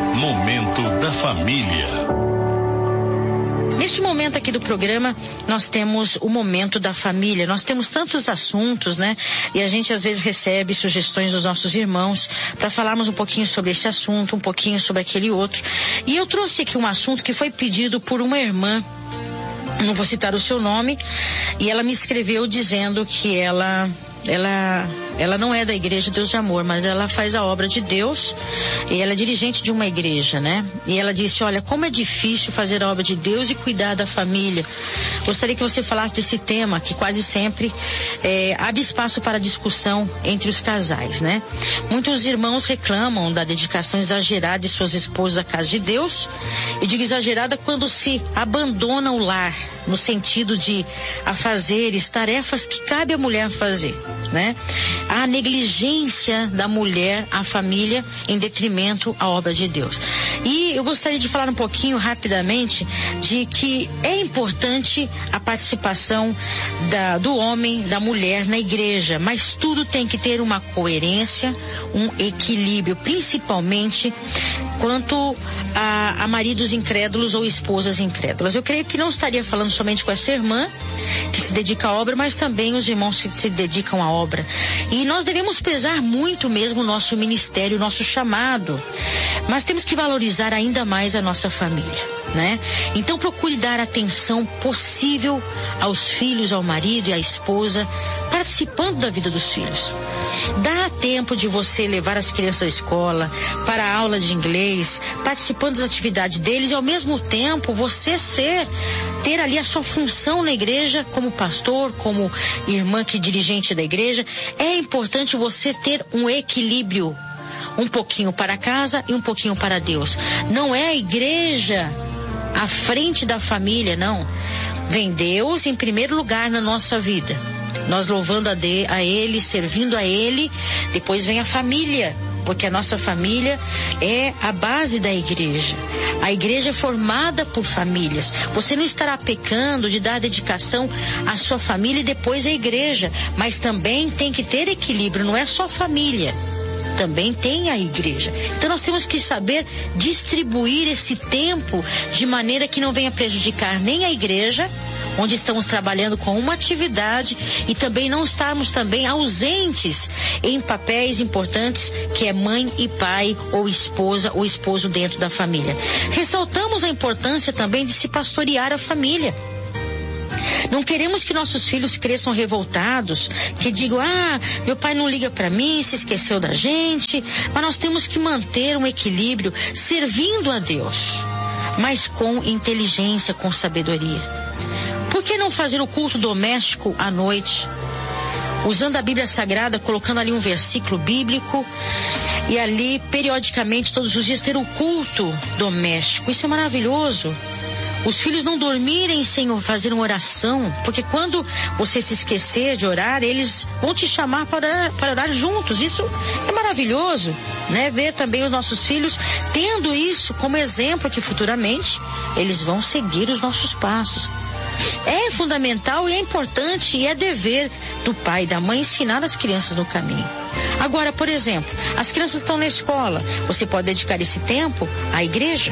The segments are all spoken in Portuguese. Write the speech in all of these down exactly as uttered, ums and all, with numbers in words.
Momento da Família. Neste momento aqui do programa, nós temos o momento da família. Nós temos tantos assuntos, né? E a gente às vezes recebe sugestões dos nossos irmãos para falarmos um pouquinho sobre esse assunto, um pouquinho sobre aquele outro. E eu trouxe aqui um assunto que foi pedido por uma irmã, não vou citar o seu nome, e ela me escreveu dizendo que ela... Ela, ela não é da Igreja Deus de Amor, mas ela faz a obra de Deus e ela é dirigente de uma igreja, né? E ela disse, olha, como é difícil fazer a obra de Deus e cuidar da família. Gostaria que você falasse desse tema, que quase sempre é, abre espaço para discussão entre os casais, né? Muitos irmãos reclamam da dedicação exagerada de suas esposas à casa de Deus. Eu digo exagerada quando se abandona o lar, no sentido de afazeres, tarefas que cabe à mulher fazer, né? A negligência da mulher à família em detrimento à obra de Deus. E eu gostaria de falar um pouquinho rapidamente de que é importante a participação da, do homem, da mulher na igreja, mas tudo tem que ter uma coerência, um equilíbrio, principalmente quanto a, a maridos incrédulos ou esposas incrédulas. Eu creio que não estaria falando somente com essa irmã que se dedica à obra, mas também os irmãos que se dedicam à obra. E nós devemos pesar muito mesmo o nosso ministério, o nosso chamado, mas temos que valorizar ainda mais a nossa família, né? Então procure dar atenção possível aos filhos, ao marido e à esposa, participando da vida dos filhos. Dá tempo de você levar as crianças à escola, para a aula de inglês, participando das atividades deles e ao mesmo tempo você ser, ter ali a sua função na igreja como pastor, como irmã que é dirigente da igreja. É importante você ter um equilíbrio, um pouquinho para casa e um pouquinho para Deus. Não é a igreja à frente da família, não. Vem Deus em primeiro lugar na nossa vida. Nós louvando a, de, a Ele, servindo a Ele, depois vem a família, porque a nossa família é a base da igreja. A igreja é formada por famílias. Você não estará pecando de dar dedicação à sua família e depois à igreja, mas também tem que ter equilíbrio, não é só família. Também tem a igreja. Então nós temos que saber distribuir esse tempo de maneira que não venha prejudicar nem a igreja, onde estamos trabalhando com uma atividade, e também não estarmos também ausentes em papéis importantes que é mãe e pai, ou esposa ou esposo dentro da família. Ressaltamos a importância também de se pastorear a família. Não queremos que nossos filhos cresçam revoltados, que digam, ah, meu pai não liga para mim, se esqueceu da gente. Mas nós temos que manter um equilíbrio, servindo a Deus, mas com inteligência, com sabedoria. Por que não fazer o culto doméstico à noite? Usando a Bíblia Sagrada, colocando ali um versículo bíblico e ali, periodicamente, todos os dias, ter o culto doméstico. Isso é maravilhoso. Os filhos não dormirem sem fazer uma oração, porque quando você se esquecer de orar, eles vão te chamar para, para orar juntos. Isso é maravilhoso, né? Ver também os nossos filhos tendo isso como exemplo, que futuramente eles vão seguir os nossos passos. É fundamental e é importante e é dever do pai e da mãe ensinar as crianças no caminho. Agora, por exemplo, as crianças estão na escola, você pode dedicar esse tempo à igreja.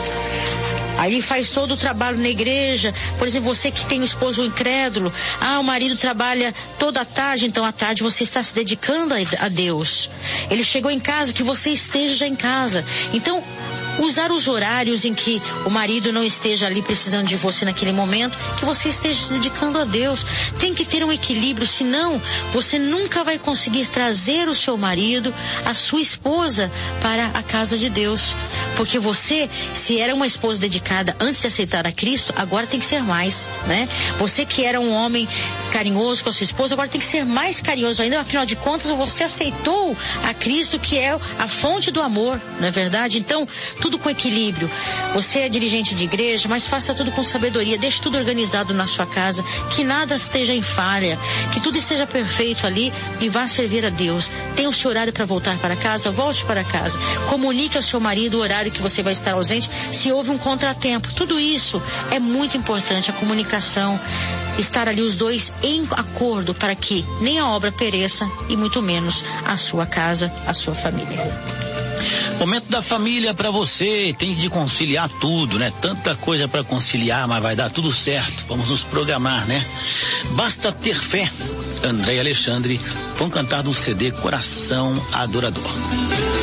Aí faz todo o trabalho na igreja. Por exemplo, você que tem um esposo incrédulo, ah, o marido trabalha toda a tarde, então à tarde você está se dedicando a, a Deus. Ele chegou em casa, que você esteja em casa. Então, usar os horários em que o marido não esteja ali precisando de você naquele momento, que você esteja se dedicando a Deus. Tem que ter um equilíbrio, senão você nunca vai conseguir trazer o seu marido, a sua esposa, para a casa de Deus. Porque você, se era uma esposa dedicada antes de aceitar a Cristo, agora tem que ser mais, né? Você que era um homem carinhoso com a sua esposa, agora tem que ser mais carinhoso ainda. Afinal de contas, você aceitou a Cristo, que é a fonte do amor, não é verdade? Então, tudo com equilíbrio. Você é dirigente de igreja, mas faça tudo com sabedoria. Deixe tudo organizado na sua casa, que nada esteja em falha, que tudo esteja perfeito ali, e vá servir a Deus. Tem o seu horário para voltar para casa, volte para casa. Comunique ao seu marido o horário que você vai estar ausente, se houve um contratempo. Tudo isso é muito importante, a comunicação, estar ali os dois em acordo, para que nem a obra pereça e muito menos a sua casa, a sua família. Momento da família para você, tem de conciliar tudo, né? Tanta coisa para conciliar, mas vai dar tudo certo. Vamos nos programar, né? Basta ter fé. André e Alexandre vão cantar do C D Coração Adorador.